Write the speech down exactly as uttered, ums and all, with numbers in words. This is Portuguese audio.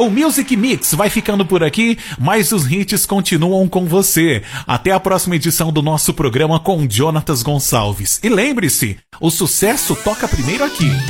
O Music Mix vai ficando por aqui, mas os hits continuam com você. Até a próxima edição do nosso programa com Jonatas Gonçalves. E lembre-se, o sucesso toca primeiro aqui.